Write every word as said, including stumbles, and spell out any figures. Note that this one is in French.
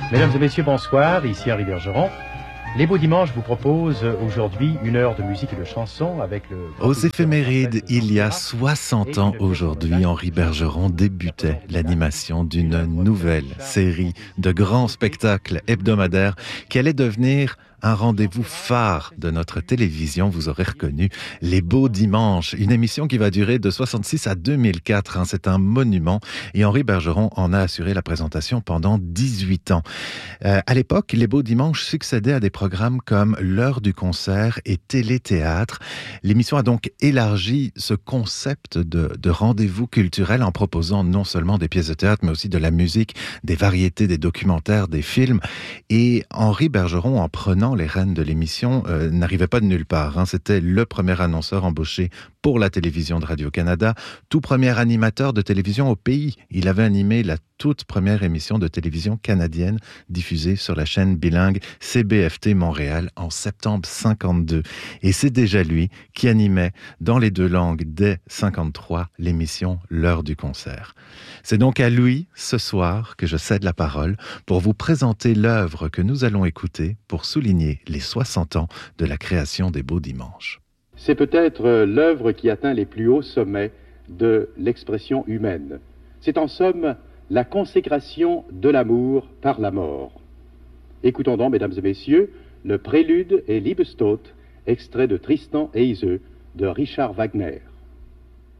Mesdames et messieurs, bonsoir, ici Henri Bergeron. Les Beaux Dimanches vous proposent aujourd'hui une heure de musique et de chansons avec le... Aux éphémérides, il y a soixante ans aujourd'hui, Henri Bergeron débutait l'animation d'une nouvelle série de grands spectacles hebdomadaires qui allait devenir un rendez-vous phare de notre télévision. Vous aurez reconnu Les Beaux Dimanches, une émission qui va durer de soixante-six à deux mille quatre. Hein. C'est un monument et Henri Bergeron en a assuré la présentation pendant dix-huit ans. Euh, à l'époque, Les Beaux Dimanches succédaient à des programmes comme L'heure du concert et Téléthéâtre. L'émission a donc élargi ce concept de, de rendez-vous culturel en proposant non seulement des pièces de théâtre, mais aussi de la musique, des variétés, des documentaires, des films. Et Henri Bergeron, en prenant les rênes de l'émission, euh, n'arrivait pas de nulle part. Hein. C'était le premier annonceur embauché pour la télévision de Radio-Canada, tout premier animateur de télévision au pays. Il avait animé la toute première émission de télévision canadienne diffusée sur la chaîne bilingue C B F T Montréal en septembre cinquante-deux. Et c'est déjà lui qui animait dans les deux langues dès cinquante-trois l'émission L'heure du concert. C'est donc à lui, ce soir, que je cède la parole pour vous présenter l'œuvre que nous allons écouter pour souligner les soixante ans de la création des Beaux Dimanches. C'est peut-être l'œuvre qui atteint les plus hauts sommets de l'expression humaine. C'est en somme la consécration de l'amour par la mort. Écoutons donc, mesdames et messieurs, le prélude et Liebestod, extrait de Tristan et Iseult de Richard Wagner.